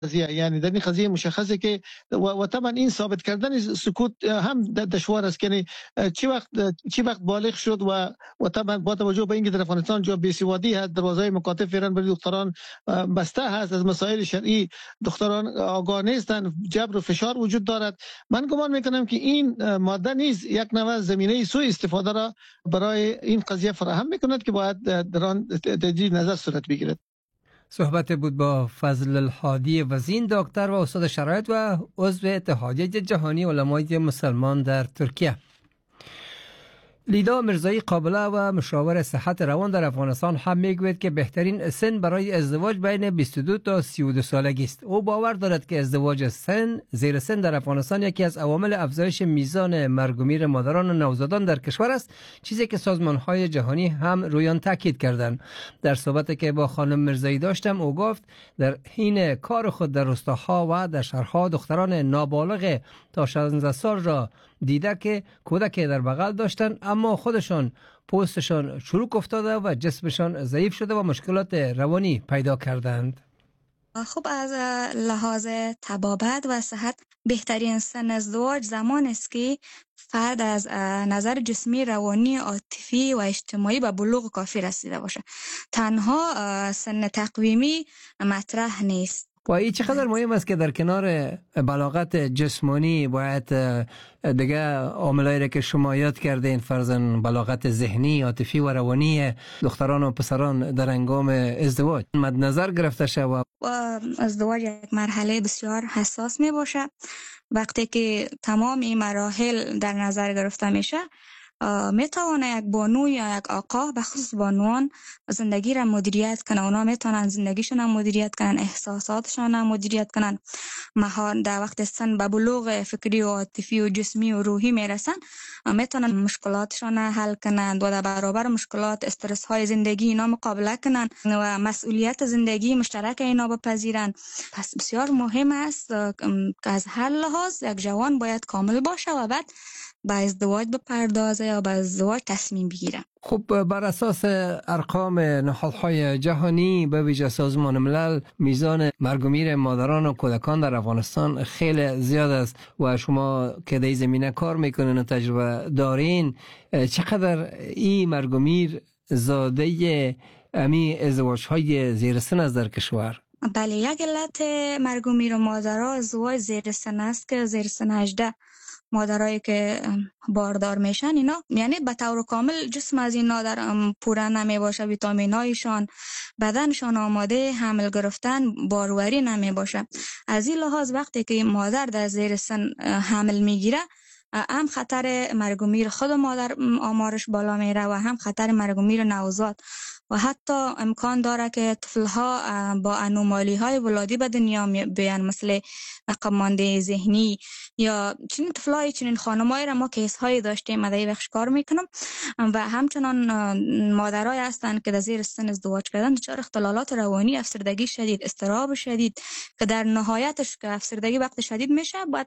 قضیه، یعنی در این قضیه مشخصه که و طبعا این ثابت کردن سکوت هم دشوار است. یعنی چی وقت بالغ شد و طبعا با توجه به اینکه در افغانستان جا بیسوادی هست، دروازه مکاتب فعلا برای دختران بسته هست، از مسائل شرعی دختران آگاه نیستند، جبر و فشار وجود دارد. من گمان میکنم که این ماده نیز یک نوع زمینه سوء استفاده را برای این قضیه فراهم میکند که باید در آن تجدید نظر صورت بگیرد. صحبت بود با فضل الحادی وزین، دکتر و استاد شرایط و عضو اتحادیه جهانی علمای مسلمان در ترکیه. لیدا میرزایی قابله و مشاور صحت روان در افغانستان هم میگوید که بهترین سن برای ازدواج بین 22 تا 32 سالگی است. او باور دارد که ازدواج زیر سن در افغانستان یکی از عوامل افزایش میزان مرگ و میر مادران و نوزادان در کشور است، چیزی که سازمان‌های جهانی هم روی آن تاکید کردند. در صحبتی که با خانم میرزایی داشتم، او گفت در حین کار خود در روستاها و در شهرها دختران نابالغ تا 16 سال را دیده که کودک در بغل داشتند، اما خودشان پوستشان چروک افتاده و جسمشان ضعیف شده و مشکلات روانی پیدا کردند. خب از لحاظ طبابت و صحت بهترین سن ازدواج زمان است که فرد از نظر جسمی، روانی، عاطفی و اجتماعی به بلوغ کافی رسیده باشه. تنها سن تقویمی مطرح نیست. و این چقدر مهم است که در کنار بلاغت جسمانی باید دیگه عاملایی را که شما یاد کردین، فرضاً بلاغت ذهنی، عاطفی و روانی دختران و پسران در هنگام ازدواج مد نظر گرفته شود. و ازدواج یک مرحله بسیار حساس می باشه. وقتی که تمام این مراحل در نظر گرفته میشه، میتونه یک بانو یا یک آقا، به خصوص بانوان، زندگی را مدیریت کنن. اونا میتونن زندگیشون را مدیریت کنن، احساساتشون را مدیریت کنن. در وقت سن به بلوغ فکری و عاطفی و جسمی و روحی میرسن، میتونن مشکلاتشون را حل کنن و در برابر مشکلات، استرس های زندگی اینا مقابله کنن و مسئولیت زندگی مشترک اینا بپذیرن. پس بسیار مهم است که از هر لحاظ یک جوان باید کامل باشه و بعد با ازدواج بپردازه یا با ازدواج تصمیم بگیره. خب بر اساس ارقام نهادهای جهانی به ویژه سازمان ملل، میزان مرگ و میر مادران و کودکان در افغانستان خیلی زیاد است و شما که در زمینه کار میکنین و تجربه دارین، چقدر این مرگ و میر زاده امی ازدواج های زیر سن است در کشور؟ بله، یک علت مرگ و میر مادرها ازدواج زیر سن است که زیر سن 18 مادرایی که باردار میشن، اینا یعنی به طور کامل جسم از اینا در پوره نمی باشه، ویتامینایشان، بدنشان آماده حمل گرفتن، باروری نمی باشه. از این لحاظ وقتی که مادر در زیر سن حمل میگیره، هم خطر مرگ و میر خود مادر آمارش بالا میره و هم خطر مرگ و میر نوزاد و حتی امکان داره که طفل‌ها با انومالی های ولادی به دنیا بیان، مثل عقب ماندگی ذهنی یا چنین طفلای چنین خانمایی را ما کیس هایی داشتیم، در بخش کار میکنم. و همچنان مادرای هستند که در زیر سن ازدواج کردن دچار اختلالات روانی، افسردگی شدید، اضطراب شدید که در نهایتش که افسردگی وقت شدید میشه، باید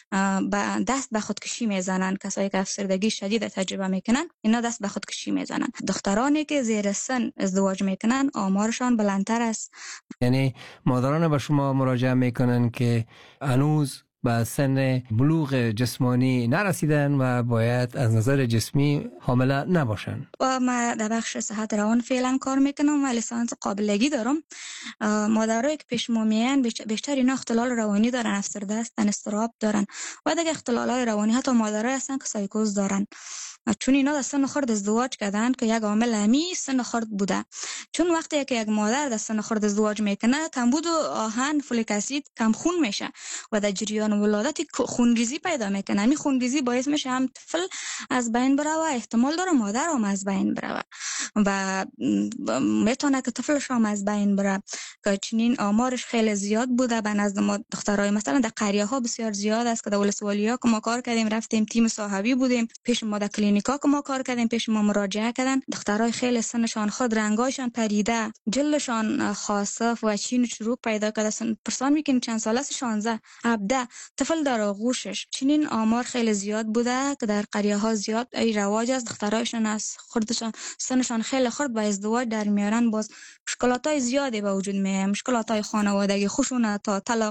دست به خودکشی میزنن. کسایی که افسردگی شدید تجربه میکنن، اینا دست به خودکشی میزنن. دخترانی که زیر سن ازدواج میکنن آمارشان بلندتر است. یعنی مادران به شما مراجعه میکنن که هنوز به سن بلوغ جسمانی نرسیدن و باید از نظر جسمی حامله نباشن. و ما در بخش صحت روان فعلا کار میکنم و لیسانس قابلگی دارم. مادرایی که پیش ما میان بیشتر اینا اختلال روانی دارن، افسرده هستن، اضطراب دارن و دیگه اختلالات روانی. حتی مادرایی هستن که سایکوز دارن، چون اینا در سن خرد ازدواج کردن که یک عامل همی سن خرد بوده. چون وقتی که یک مادر در سن خرد ازدواج میکنه، کمبود آهن، فولیک اسید، کم خون میشه و در جریان ولادت خونریزی پیدا میکنه. همین خونریزی باعث میشه هم طفل از بین بره و احتمال داره مادر هم از بین بره و میتونه که طفلش هم از بین بره، که چنین آمارش خیلی زیاد بوده به نزد ما دخترای. مثلا در قریه ها بسیار زیاد است که در ولسوالی ها که ما کار کردیم، رفتیم تیم صحابی بودیم، پیش ما در کلینیکا که ما کار کردیم، پیش ما مراجعه کردن دخترای خیلی سنشان خود رنگایشان پریده، جلدشان خاصف و چین چروک پیدا کرده. پرسان میکنه چند ساله است؟ 16 17 طفل در آغوشش. چنین آمار خیلی زیاد بوده که در قریه ها زیاد ای رواج است. دخترایشان از خردشان سنشان خیلی خرد به ازدواج در میارن، باز مشکلاتای زیادی به وجود میاد، مشکلاتای خانوادگی، خشونت تا طلاق